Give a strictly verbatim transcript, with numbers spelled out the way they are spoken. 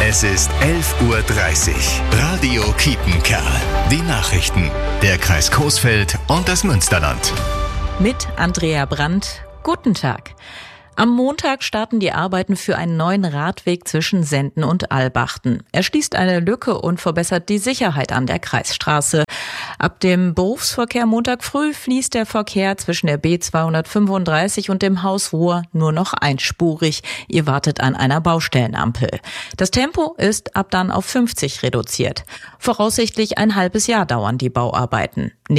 Es ist elf Uhr dreißig. Radio Kiepenkerl. Die Nachrichten. Der Kreis Coesfeld und das Münsterland. Mit Andrea Brandt. Guten Tag. Am Montag starten die Arbeiten für einen neuen Radweg zwischen Senden und Albachten. Er schließt eine Lücke und verbessert die Sicherheit an der Kreisstraße. Ab dem Berufsverkehr Montag früh fließt der Verkehr zwischen der B zweihundertfünfunddreißig und dem Haus Ruhr nur noch einspurig. Ihr wartet an einer Baustellenampel. Das Tempo ist ab dann auf fünfzig reduziert. Voraussichtlich ein halbes Jahr dauern die Bauarbeiten.